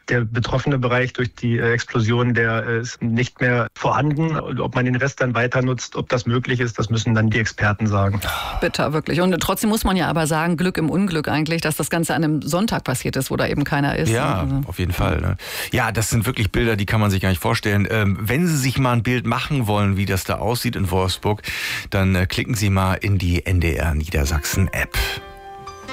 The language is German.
Der betroffene Bereich durch die Explosion, der ist nicht mehr vorhanden. Ob man den Rest dann weiter nutzt, ob das möglich ist, das müssen dann die Experten sagen. Bitter, wirklich. Und trotzdem muss man ja aber sagen, Glück im Unglück eigentlich, dass das Ganze an einem Sonntag passiert ist, wo da eben keiner ist. Ja, auf jeden Fall. Ne? Ja, das sind wirklich Bilder, die kann man sich gar nicht vorstellen. Wenn Sie sich mal ein Bild machen wollen, wie das da aussieht in Wolfsburg, dann klicken Sie mal in die NDR Niedersachsen App.